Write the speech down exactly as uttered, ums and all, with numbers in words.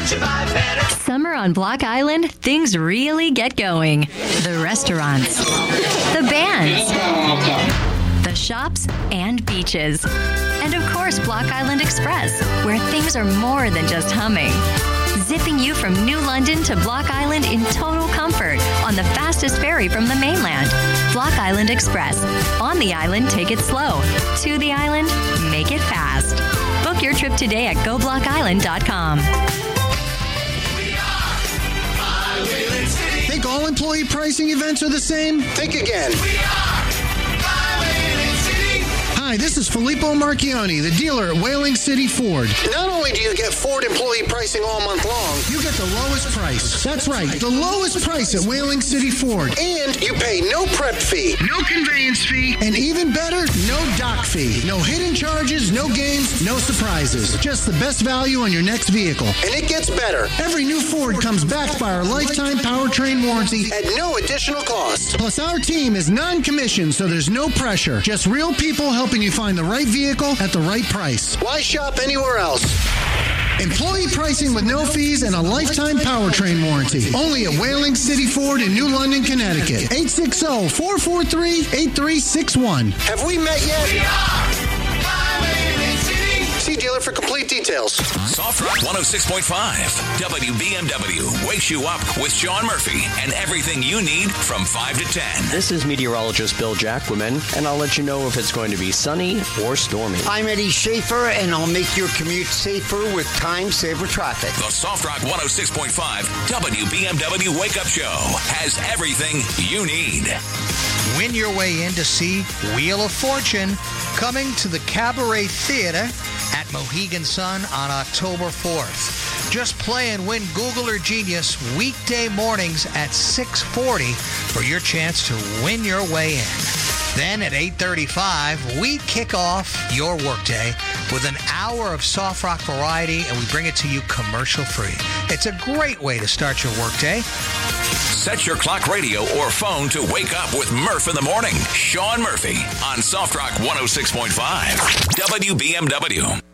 you buy better? Summer on Block Island, things really get going. The restaurants, the bands, the shops, and beaches. And of course, Block Island Express, where things are more than just humming. Zipping you from New London to Block Island in total comfort on the fastest ferry from the mainland. Block Island Express. On the island, take it slow. To the island, make it fast. Book your trip today at go block island dot com. Think all employee pricing events are the same? Think again. Hi, this is Filippo Marchioni, the dealer at Whaling City Ford. Not only do you get Ford employee pricing all month long, you get the lowest price. That's right, the lowest price at Whaling City Ford. And you pay no prep fee, no conveyance fee, and even better, no dock fee. No hidden charges, no games, no surprises. Just the best value on your next vehicle. And it gets better. Every new Ford comes backed by our lifetime powertrain warranty at no additional cost. Plus, our team is non-commissioned, so there's no pressure. Just real people helping you find the right vehicle at the right price. Why shop anywhere else? Employee pricing with no fees and a lifetime powertrain warranty. Only at Whaling City Ford in New London, Connecticut. eight six zero, four four three, eight three six one. Have we met yet? We are Whaling City. See dealer for complete details. Soft Rock one oh six point five. W B M W wakes you up with Sean Murphy and everything you need from five to ten. This is meteorologist Bill Jacquemin, and I'll let you know if it's going to be sunny or stormy. I'm Eddie Schaefer, and I'll make your commute safer with time-saver traffic. The Soft Rock one oh six point five W B M W Wake Up Show has everything you need. Win your way in to see Wheel of Fortune coming to the Cabaret Theater at Mohegan Sun on October fourth. Just play and win Google or Genius weekday mornings at six forty for your chance to win your way in. Then at eight thirty-five, we kick off your workday with an hour of soft rock variety, and we bring it to you commercial-free. It's a great way to start your workday. Set your clock, radio, or phone to wake up with Murph in the morning. Sean Murphy on Soft Rock one oh six point five W B M W.